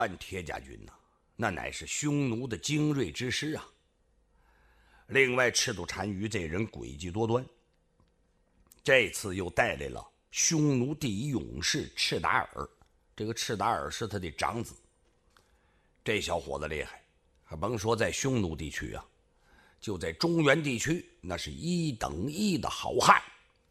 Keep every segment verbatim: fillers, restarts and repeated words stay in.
按铁甲军呐、啊，那乃是匈奴的精锐之师啊。另外，赤兔单于这人诡计多端，这次又带来了匈奴第一勇士赤达尔。这个赤达尔是他的长子。这小伙子厉害，还甭说在匈奴地区啊，就在中原地区，那是一等一的好汉。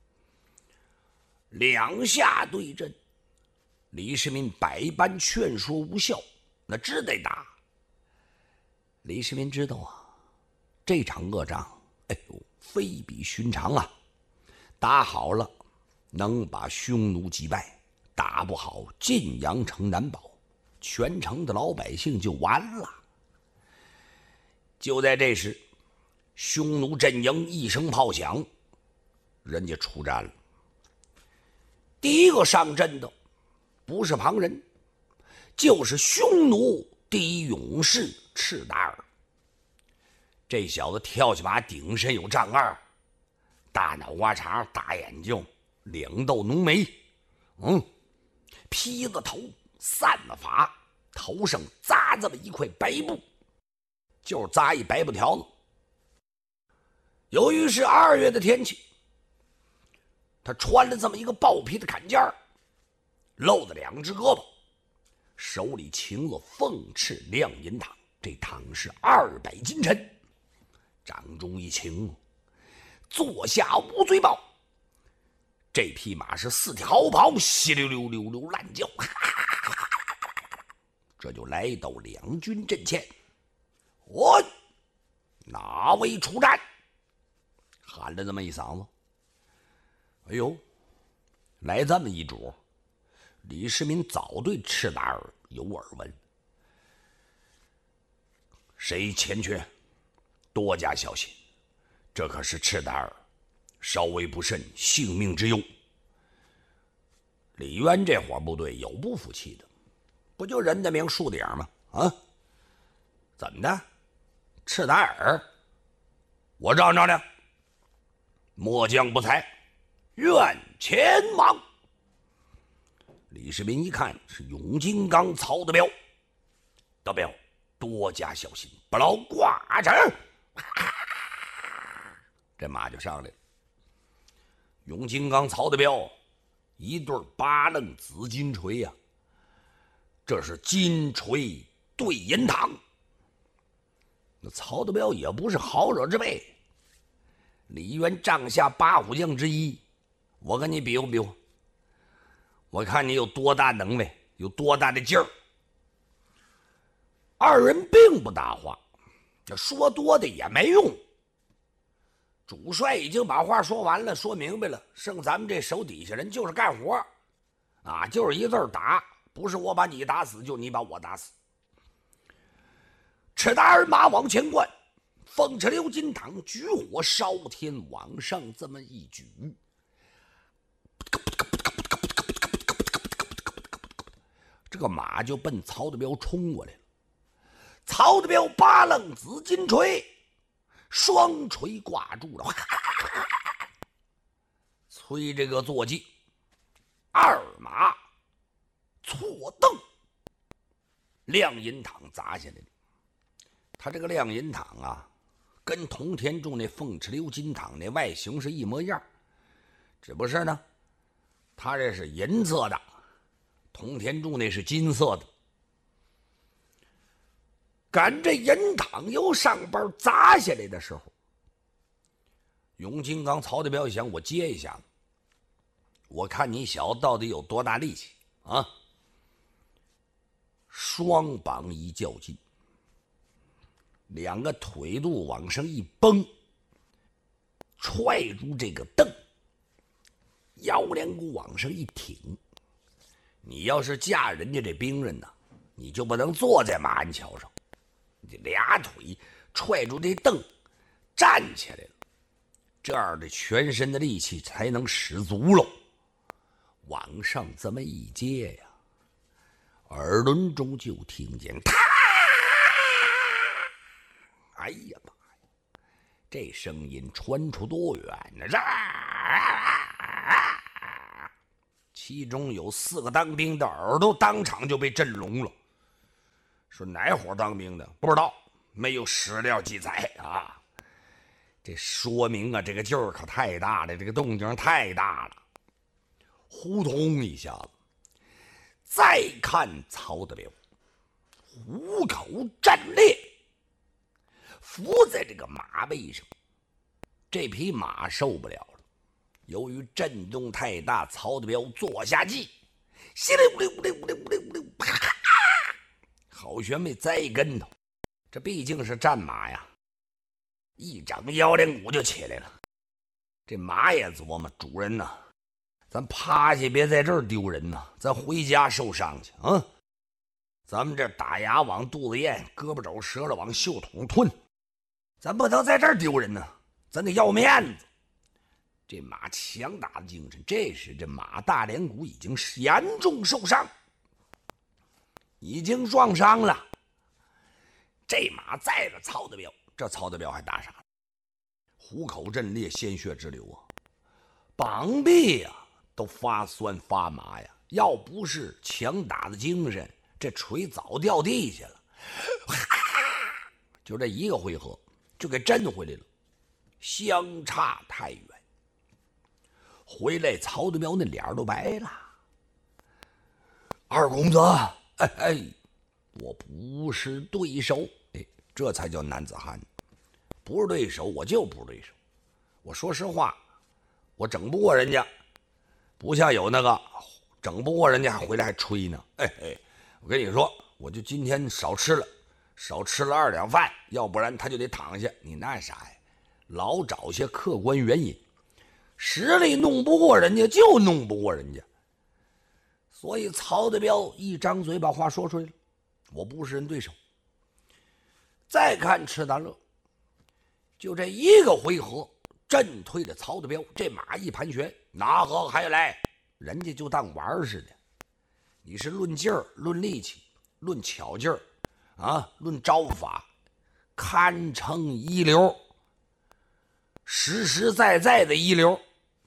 两下对阵，李世民百般劝说无效，那只得打。李世民知道啊，这场恶仗，哎呦，非比寻常啊！打好了，能把匈奴击败；打不好，晋阳城难保，全城的老百姓就完了。就在这时，匈奴阵营一声炮响，人家出战了。第一个上阵的不是旁人，就是匈奴第一勇士赤达尔。这小子跳起马，顶身有丈二，大脑瓜长，大眼睛，两斗浓眉，嗯，披了头，散了发，头上扎这么一块白布，就是扎一白布条子。由于是二月的天气，他穿了这么一个豹皮的坎肩儿，露着两只胳膊，手里擎了凤翅亮银镗，这镗是二百斤沉，掌中一擎，坐下无嘴豹。这匹马是四蹄好跑，稀溜溜溜溜乱叫，这就来到两军阵前。我哪位出战？喊了这么一嗓子。哎呦，来这么一主，李世民早对赤达尔有耳闻。谁前去？多加小心，这可是赤达尔，稍微不慎，性命之忧。李渊这伙部队有不服气的，不就人的名树的影吗？啊，怎么的？赤达尔，我嚷嚷的，末将不才，愿前往。李世民一看是永金刚曹德彪，德彪多加小心，不劳挂齿。这马就上来了。永金刚曹德彪一对八棱紫金锤呀、啊，这是金锤对银镗。那曹德彪也不是好惹之辈，李渊帐下八虎将之一，我跟你比划比划，我看你有多大能耐，有多大的劲儿。二人并不搭话，这说多的也没用。主帅已经把话说完了，说明白了，剩咱们这手底下人就是干活啊，就是一字打，不是我把你打死，就你把我打死。赤达尔马往前灌，凤翅鎏金镗举火烧天往上这么一举，这个马就奔曹德彪冲过来了。曹德彪八棱紫金锤，双锤挂住了，催这个坐骑，二马错蹬，亮银镗砸下来了。他这个亮银镗啊，跟同田中那凤翅鎏金镗那外形是一模一样，只不是呢，他这是银色的，同田中那是金色的。赶这银镗由上边砸下来的时候，永金刚曹德彪一想，我接一下子，我看你小子到底有多大力气啊！双膀一较劲，两个腿肚往上一绷，踹住这个蹬，腰梁骨往上一挺。你要是架人家这兵刃呢，你就不能坐在马鞍桥上，你俩腿踹住这蹬，站起来了，这样的全身的力气才能使足喽。往上这么一接呀，耳轮中就听见咔！哎呀妈呀，这声音传出多远呢？其中有四个当兵的耳朵当场就被震聋了。 说哪伙当兵的？不知道，没有史料记载啊。这说明啊，这个劲儿可太大了，这个动静太大了。呼通一下子，再看曹德彪，虎口战列，伏在这个马背上。这匹马受不了了，由于震动太大，曹德彪坐下计，稀里呼哩呼哩呼哩呼哩呼哩，啪！好悬没栽一跟头。这毕竟是战马呀，一长腰连骨就起来了。这马也琢磨，主人呐，咱趴下别在这儿丢人呐，咱回家受伤去啊！咱们这打牙往肚子咽，胳膊肘折了往袖筒吞，咱不能在这儿丢人呐，咱得要面子。这马强大的精神，这时这马大连骨已经严重受伤，已经撞伤了。这马载着曹德彪，这曹德彪还打傻了，虎口震裂，鲜血直流啊，膀臂呀、啊、都发酸发麻呀，要不是强打的精神，这锤早掉地下了。就这一个回合就给震回来了，相差太远。回来曹德彪那脸都白了。二公子，哎哎，我不是对手。哎，这才叫男子汉。不是对手，我就不是对手。我说实话，我整不过人家，不像有那个整不过人家还回来还吹呢。哎哎，我跟你说，我就今天少吃了，少吃了二两饭，要不然他就得躺下。你那啥呀？老找些客观原因，实力弄不过人家就弄不过人家。所以曹德彪一张嘴把话说出来了，我不是人对手。再看赤大乐，就这一个回合震退了曹德彪，这马一盘旋，哪个还来？人家就当玩似的。你是论劲儿、论力气、论巧劲儿啊，论招法，堪称一流，实实在在的一流。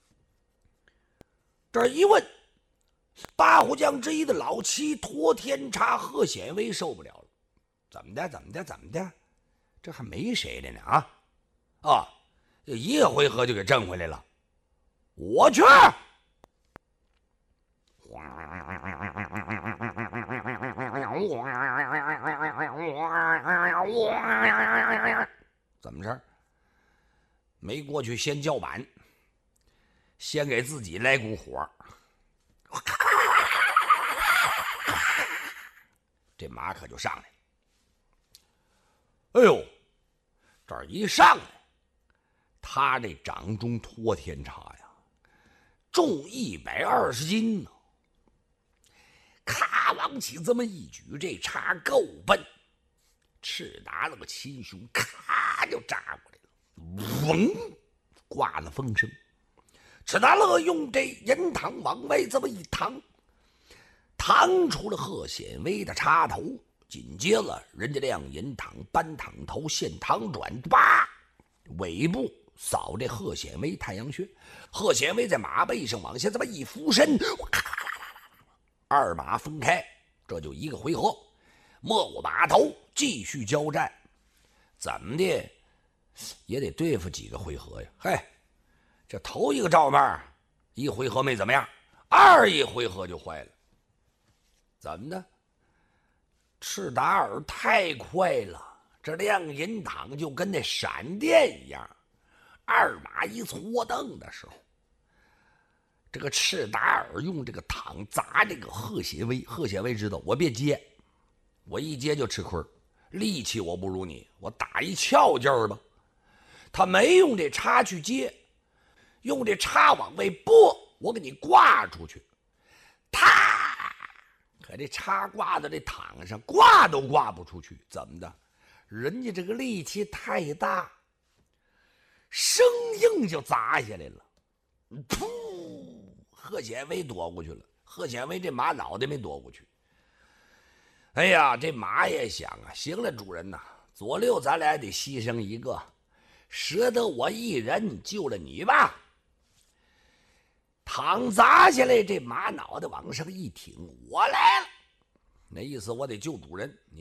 这一问，八虎将之一的老七托天叉贺显威受不了了，怎么的？怎么的？怎么的？这还没谁了呢啊！啊，这一个回合就给挣回来了。我去！怎么着？没过去先叫板，先给自己来股火。这马可就上来了。哎呦，这儿一上来，他这掌中托天叉呀，重一百二十斤呢。咔往起这么一举，这叉够笨，赤达了个亲兄，咔就扎过来了，嗡，刮了风声。赤达乐用这银膛往外这么一搪，搪出了贺显威的插头，紧接着人家亮银膛扳膛头现膛转，叭，尾部扫这贺显威太阳穴。贺显威在马背上往下这么一俯身，二马分开，这就一个回合。没过马头，继续交战，怎么的也得对付几个回合呀？嘿，这头一个照面一回合没怎么样，二一回合就坏了。怎么的？赤达尔太快了，这亮银膛就跟那闪电一样。二马一搓蹬的时候，这个赤达尔用这个膛砸这个贺显威。贺显威知道我别接，我一接就吃亏，力气我不如你，我打一翘劲儿吧。他没用这叉去接，用这叉往外拨，我给你挂出去。他可这叉挂在这膛上，挂都挂不出去，怎么的？人家这个力气太大，生硬就砸下来了。噗！贺显威躲过去了，贺显威这马脑袋没躲过去。哎呀，这马也想啊，行了，主人呐，左右咱俩得牺牲一个，舍得我一人救了你吧。躺砸下来，这马脑袋往上一挺，我来了。那意思我得救主人，你